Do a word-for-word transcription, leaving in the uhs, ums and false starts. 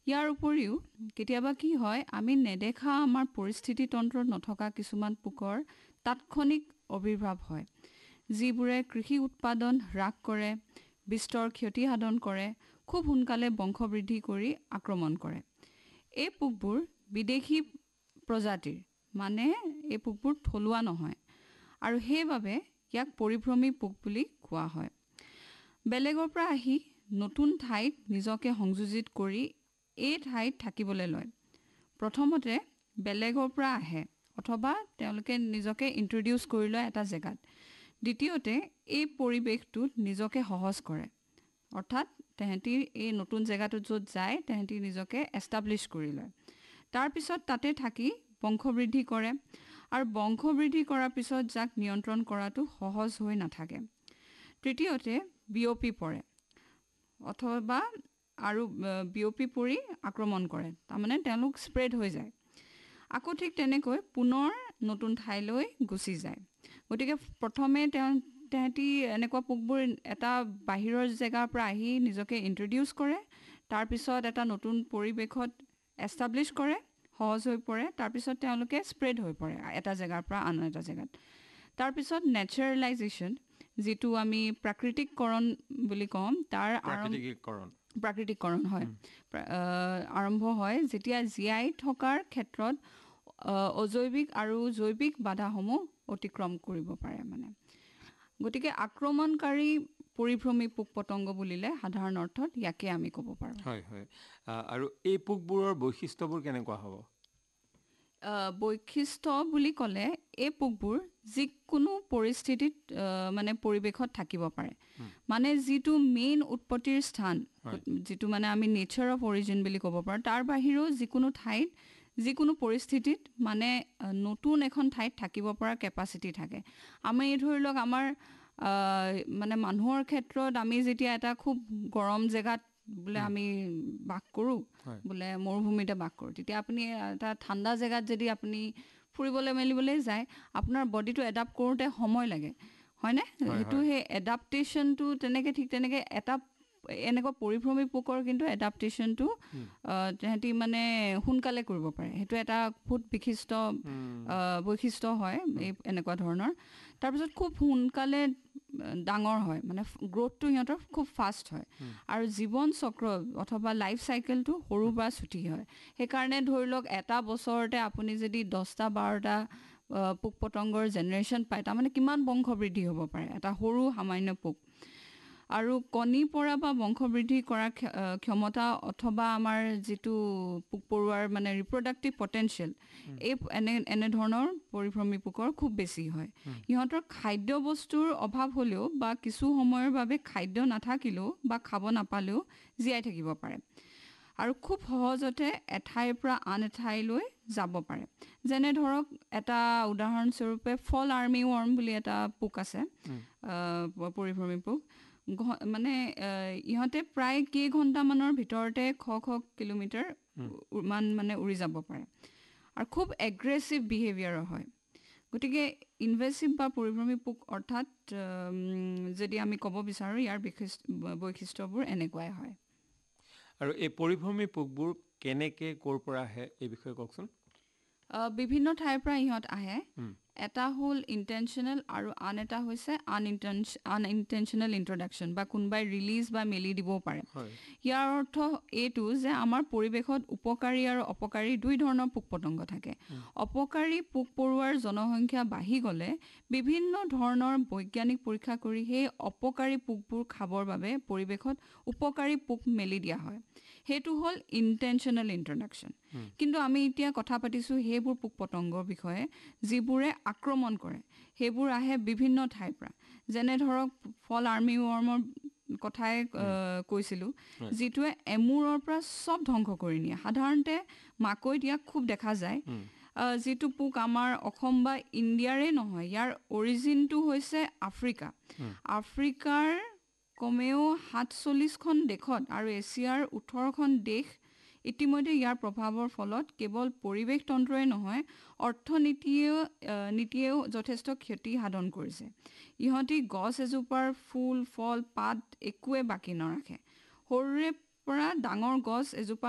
ইয়াৰ উপৰিও কেতিয়াবা কি হয় আমি নেদেখা আমাৰ পৰিস্থিতি তন্ত্ৰত নথকা কিছুমান পোকৰ তাৎক্ষণিক আৱিৰ্ভাৱ হয় যিবোৰে কৃষি উৎপাদন হ্ৰাস কৰে বিস্তৰ ক্ষতি সাধন কৰে খুব সোনকালে বংশবৃদ্ধি কৰি আক্ৰমণ কৰে এই পোকবোৰ বিদেশী প্ৰজাতিৰ মানে এই পোকবোৰ থলুৱা নহয় আৰু সেইবাবে ইয়াক পৰিভ্ৰমী পোক বুলি কোৱা হয় বেলেগৰ পৰা আহি নতুন ঠাইত নিজকে সংযোজিত কৰি এই ঠাইত থাকিবলৈ লয় প্ৰথমতে বেলেগৰ পৰা আহে অথবা তেওঁলোকে নিজকে ইন্ট্ৰোডিউস কৰি লয় এটা জেগাত দ্বিতীয়তে এই পৰিৱেশটোত নিজকে সহজ কৰে অৰ্থাৎ তেহেঁতি এই নতুন জেগাটোত য'ত যায় তেহেঁতি নিজকে এষ্টাব্লিছ কৰি লয় তাৰ পিছত তাতে থাকি বংশবৃদ্ধি কৰে আৰু বংশবৃদ্ধি কৰাৰ পিছত যাক নিয়ন্ত্ৰণ কৰাটো সহজ হৈ নাথাকে তৃতীয়তে বিয়পি পৰে অথবা আৰু বিয়পি পৰি আক্ৰমণ কৰে তাৰমানে তেওঁলোক স্প্ৰেড হৈ যায় আকৌ ঠিক তেনেকৈ পুনৰ নতুন ঠাইলৈ গুচি যায় গতিকে প্ৰথমে তেওঁ তেহেঁতি এনেকুৱা পোকবোৰ এটা বাহিৰৰ জেগাৰ পৰা আহি নিজকে ইন্ট্ৰোডিউস কৰে তাৰপিছত এটা নতুন পৰিৱেশত এষ্টাব্লিছ কৰে সহজ হৈ পৰে তাৰপিছত তেওঁলোকে স্প্ৰেড হৈ পৰে এটা জেগাৰ পৰা আন এটা জেগাত তাৰপিছত নেচাৰেলাইজেশ্যন যিটো আমি প্ৰাকৃতিককৰণ বুলি কওঁ তাৰ প্ৰাকৃতিকীকৰণ প্ৰাকৃতিককৰণ হয় আৰম্ভ হয় যেতিয়া জীয়াই থকাৰ ক্ষেত্ৰত অজৈবিক আৰু জৈৱিক বাধাসমূহ অতিক্ৰম কৰিব পাৰে মানে গতিকে আক্ৰমণকাৰী পৰিভ্ৰমী পোক পতংগ বুলিলে সাধাৰণ অৰ্থত ইয়াকে আমি ক'ব পাৰোঁ হয় হয় আৰু এই পোকবোৰৰ বৈশিষ্ট্যবোৰ কেনেকুৱা হ'ব বৈশিষ্ট্য বুলি ক'লে এই পোকবোৰ যিকোনো পৰিস্থিতিত মানে পৰিৱেশত থাকিব পাৰে মানে যিটো মেইন উৎপত্তিৰ স্থান যিটো মানে আমি নেচাৰ অফ অৰিজিন বুলি ক'ব পাৰোঁ তাৰ বাহিৰেও যিকোনো ঠাইত যিকোনো পৰিস্থিতিত মানে নতুন এখন ঠাইত থাকিব পৰা কেপাচিটি থাকে আমি ধৰি লওক আমাৰ মানে মানুহৰ ক্ষেত্ৰত আমি যেতিয়া এটা খুব গৰম জেগাত বোলে আমি বাস কৰোঁ বোলে মৰুভূমিতে বাস কৰোঁ তেতিয়া আপুনি এটা ঠাণ্ডা জেগাত যদি আপুনি ফুৰিবলৈ মেলিবলৈ যায় আপোনাৰ বডিটো এডাপ্ট কৰোঁতে সময় লাগে হয়নে সেইটো সেই এডাপ্টেশ্যনটো তেনেকৈ ঠিক তেনেকৈ এটা এনেকুৱা পৰিভ্ৰমী পোকৰ কিন্তু এডাপ্টেশ্যনটো তেহেঁতি মানে সোনকালে কৰিব পাৰে সেইটো এটা বহুত বিশিষ্ট বৈশিষ্ট্য হয় এই এনেকুৱা ধৰণৰ তাৰপিছত খুব সোনকালে ডাঙৰ হয় মানে গ্ৰোথটো সিহঁতৰ খুব ফাষ্ট হয় আৰু জীৱন চক্ৰ অথবা লাইফ চাইকেলটো সৰু বা ছুটি হয় সেইকাৰণে ধৰি লওক এটা বছৰতে আপুনি যদি দহটা বাৰটা পোক পতংগৰ জেনেৰেশ্যন পায় তাৰমানে কিমান বংশবৃদ্ধি হ'ব পাৰে এটা সৰু সামান্য পোক আৰু কণী পৰা বা বংশবৃদ্ধি কৰাৰ ক্ষমতা অথবা আমাৰ যিটো পোক পৰুৱাৰ মানে ৰিপ্ৰডাক্টিভ পটেনচিয়েল এই এনে এনেধৰণৰ পৰিভ্ৰমী পোকৰ খুব বেছি হয় সিহঁতৰ খাদ্য বস্তুৰ অভাৱ হ'লেও বা কিছু সময়ৰ বাবে খাদ্য নাথাকিলেও বা খাব নাপালেও জীয়াই থাকিব পাৰে আৰু খুব সহজতে এঠাইৰ পৰা আন এঠাইলৈ যাব পাৰে যেনে ধৰক এটা উদাহৰণস্বৰূপে ফল আৰ্মি ৱৰ্ম বুলি এটা পোক আছে পৰিভ্ৰমী পোক মানে ইহঁতে প্ৰায় কেইঘণ্টামানৰ ভিতৰতে শ শ কিলোমিটাৰ মান মানে উৰি যাব পাৰে আৰু খুব এগ্ৰেছিভ বিহেভিয়াৰৰ হয় গতিকে ইনভেচিভ বা পৰিভ্ৰমী পোক অৰ্থাৎ যদি আমি ক'ব বিচাৰোঁ ইয়াৰ বৈশিষ্ট্যবোৰ এনেকুৱাই হয় আৰু এই পৰিভ্ৰমী পোকবোৰ কেনেকৈ ক'ৰ পৰা আহে এই বিষয়ে কওকচোন বিভিন্ন ঠাইৰ পৰা ইহঁত আহে এটা হ'ল ইণ্টেনশ্যনেল আৰু আন এটা হৈছে আনইণ্টেনশ্যনেল ইন্ট্ৰডাকশ্যন বা কোনোবাই ৰিলিজ বা মেলি দিবও পাৰে ইয়াৰ অৰ্থ এইটো যে আমাৰ পৰিৱেশত উপকাৰী আৰু অপকাৰী দুই ধৰণৰ পোক পতংগ থাকে অপকাৰী পোক পৰুৱাৰ জনসংখ্যা বাঢ়ি গ'লে বিভিন্ন ধৰণৰ বৈজ্ঞানিক পৰীক্ষা কৰি সেই অপকাৰী পোকবোৰ খাবৰ বাবে পৰিৱেশত উপকাৰী পোক মেলি দিয়া হয় সেইটো হ'ল ইণ্টেনশ্যনেল ইন্ট্ৰডাকশ্যন কিন্তু আমি এতিয়া কথা পাতিছোঁ সেইবোৰ পোক পতংগৰ বিষয়ে যিবোৰে আক্ৰমণ কৰে সেইবোৰ আহে বিভিন্ন ঠাইৰ পৰা যেনে ধৰক ফল আৰ্মি ৱৰ্মৰ কথাই কৈছিলোঁ যিটোৱে এমূৰৰ পৰা চব ধ্বংস কৰি নিয়ে সাধাৰণতে মাকৈ দিয়া খুব দেখা যায় যিটো পোক আমাৰ অসম বা ইণ্ডিয়াৰে নহয় ইয়াৰ অৰিজিনটো হৈছে আফ্ৰিকা আফ্ৰিকাৰ কমেও সাতচল্লিছখন দেশত আৰু এছিয়াৰ ওঠৰখন দেশ ইতিমধ্যে ইয়াৰ প্ৰভাৱৰ ফলত কেৱল পৰিৱেশ তন্ত্ৰই নহয় অৰ্থনীতিয়েও নীতিয়েও যথেষ্ট ক্ষতি সাধন কৰিছে ইহঁতি গছ এজোপাৰ ফুল ফল পাত একোৱে বাকী নৰাখে সৰুৰে পৰা ডাঙৰ গছ এজোপা